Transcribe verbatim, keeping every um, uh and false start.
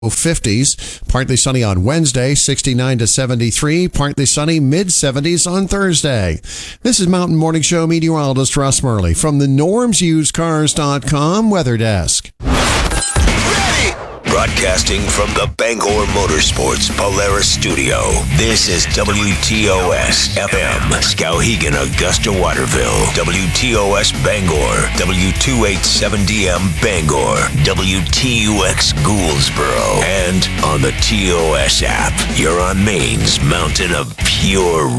fifties. Partly sunny on Wednesday, sixty-nine to seventy-three. Partly sunny, mid seventies on Thursday. This is Mountain Morning Show meteorologist Russ Murley from the norms used cars dot com weather desk. Broadcasting from the Bangor Motorsports Polaris Studio, this is W T O S F M, Skowhegan, Augusta, Waterville, W T O S Bangor, W two eighty-seven D M Bangor, W T U X Gouldsboro, and on the T O S app. You're on Maine's mountain of pure